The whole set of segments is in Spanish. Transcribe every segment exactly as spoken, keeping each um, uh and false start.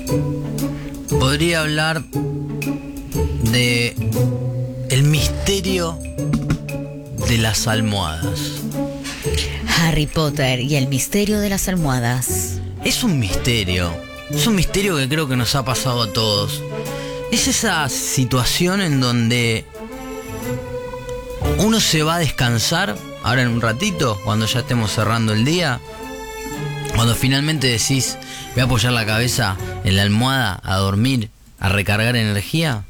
podría hablar de el misterio de las almohadas. Harry Potter y el misterio de las almohadas. Es un misterio. Es un misterio que creo que nos ha pasado a todos. Es esa situación en donde uno se va a descansar, ahora en un ratito, cuando ya estemos cerrando el día, cuando finalmente decís, voy a apoyar la cabeza en la almohada, a dormir, a recargar energía.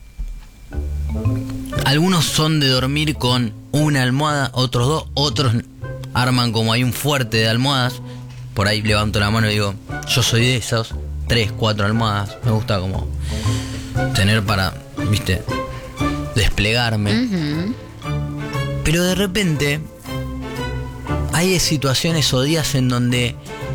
Algunos son de dormir con una almohada, otros dos, otros arman como hay un fuerte de almohadas. Por ahí levanto la mano y digo, yo soy de esos, tres, cuatro almohadas. Me gusta como tener para, viste, desplegarme. Uh-huh. Pero de repente hay situaciones o días en donde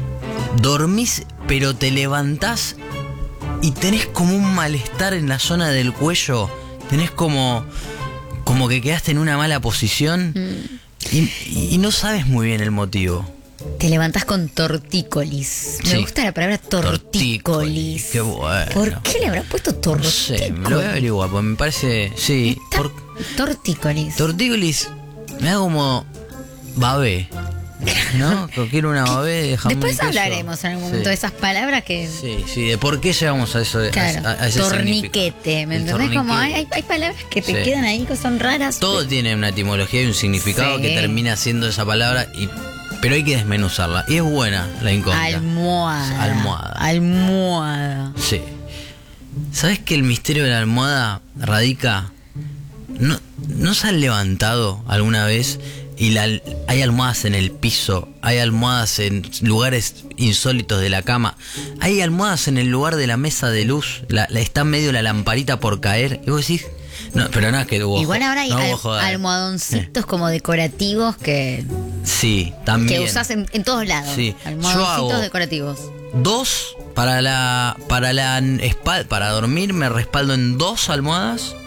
dormís pero te levantás y tenés como un malestar en la zona del cuello. Tenés como, como que quedaste en una mala posición. Mm. y, y no sabes muy bien el motivo. Te levantás con tortícolis. Me sí. gusta la palabra tortícolis. tortícolis. Qué bueno. ¿Por qué le habrán puesto tortícolis? No sé, me lo voy a averiguar, porque me parece... Sí. Por... Tortícolis. Tortícolis me da como babé, ¿no? Quiero una babé de jamón. Después y queso. Hablaremos en algún momento sí. de esas palabras que... Sí, sí, de por qué llegamos a eso. Claro, a, a ese torniquete, ¿me entendés? Como hay, hay, hay palabras que te sí. quedan ahí que son raras. Todo pero... tiene una etimología y un significado sí. que termina siendo esa palabra, y pero hay que desmenuzarla. Y es buena la incógnita. Almohada. Almohada. Almohada. Sí. ¿Sabes que el misterio de la almohada radica? ¿No, ¿no se han levantado alguna vez y la, hay almohadas en el piso? Hay almohadas en lugares insólitos de la cama. Hay almohadas en el lugar de la mesa de luz. La, la, está medio la lamparita por caer. Y vos decís... No, pero no es que hubo. Igual ahora hay no al, almohadoncitos eh. como decorativos que... Sí, también. Que usás en, en todos lados. Sí. Almohadoncitos decorativos. Dos, para la... Para la espalda, para dormir me respaldo en dos almohadas.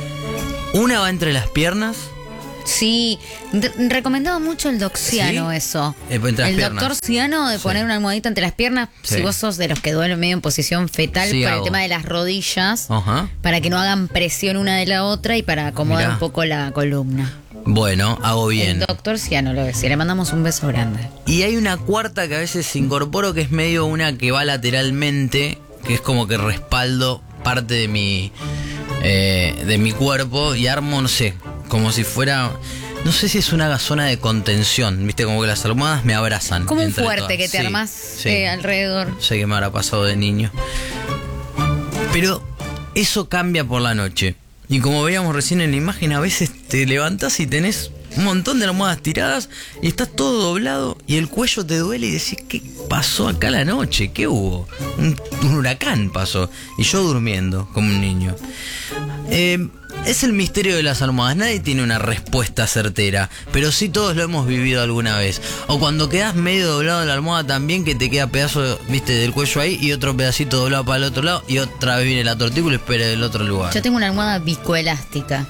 Una va entre las piernas. Sí, de- recomendaba mucho el Doxiano ¿Sí? eso. Eh, pues el piernas. doctor Ciano de poner sí. una almohadita entre las piernas, sí. si vos sos de los que duermen medio en posición fetal sí, para hago. el tema de las rodillas, uh-huh. para que no hagan presión una de la otra y para acomodar Mirá. un poco la columna. Bueno, hago bien. El doctor Ciano lo decía, le mandamos un beso grande. Y hay una cuarta que a veces incorporo, que es medio una que va lateralmente, que es como que respaldo parte de mi eh, de mi cuerpo y armo, no sé, como si fuera, no sé si es una zona de contención, viste, como que las almohadas me abrazan. Como un entre fuerte todas. que te sí, armás sí. eh, alrededor. Sé que me habrá pasado de niño. Pero eso cambia por la noche. Y como veíamos recién en la imagen, a veces te levantás y tenés un montón de almohadas tiradas y estás todo doblado y el cuello te duele y decís, ¿qué pasó acá la noche? ¿Qué hubo? Un, un huracán pasó. Y yo durmiendo como un niño. Eh, es el misterio de las almohadas. Nadie tiene una respuesta certera, pero sí todos lo hemos vivido alguna vez. O cuando quedás medio doblado en la almohada también, que te queda pedazo, viste, del cuello ahí y otro pedacito doblado para el otro lado y otra vez viene la tortícula y espera del otro lugar. Yo tengo una almohada viscoelástica.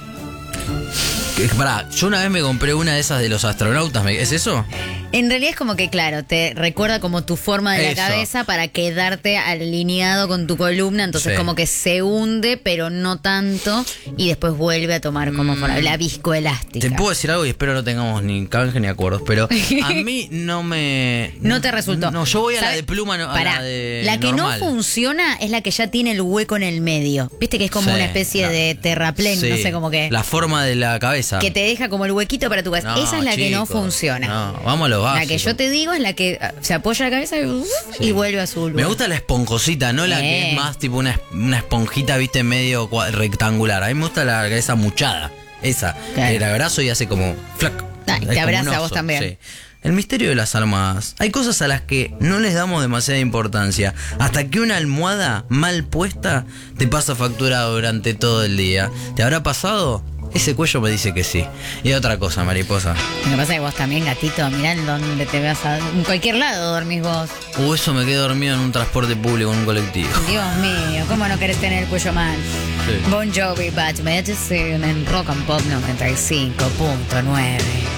Pará, yo una vez me compré una de esas de los astronautas, ¿es eso? En realidad es como que, claro, te recuerda como tu forma de Eso. la cabeza para quedarte alineado con tu columna, entonces Sí. como que se hunde, pero no tanto, y después vuelve a tomar como Mm. forma, la viscoelástica. Te puedo decir algo y espero no tengamos ni canje ni acuerdos, pero a mí no me... No te resultó. No, yo voy a la ¿Sabes? de pluma, no, a Pará, la de la que normal. no funciona es la que ya tiene el hueco en el medio. Viste que es como Sí, una especie la- de terraplén, Sí, no sé cómo que... La forma de la cabeza. Que te deja como el huequito para tu cabeza. No, Esa es la que no chicos, funciona. No, vamos a lo básico. La que yo te digo es la que uh, se apoya la cabeza y, uh, Sí. y vuelve a su lugar. Me gusta la esponjosita, no la Eh. que es más tipo una, es- una esponjita, viste, medio cua- rectangular. A mí me gusta la cabeza muchada. Esa. Claro. El abrazo y hace como flac. Ah, y Es te como abraza un a vos oso, también. sí. El misterio de las almohadas. Hay cosas a las que no les damos demasiada importancia. Hasta que una almohada mal puesta te pasa factura durante todo el día. ¿Te habrá pasado? Ese cuello me dice que sí. Y otra cosa, mariposa. Lo que pasa es que vos también, gatito, mirá en donde te veas. A... En cualquier lado dormís vos. Uh, eso me quedé dormido en un transporte público, en un colectivo. Dios mío, ¿cómo no querés tener el cuello mal? Sí. Bon Jovi, Bad Medicine en Rock and Pop noventa y cinco punto nueve.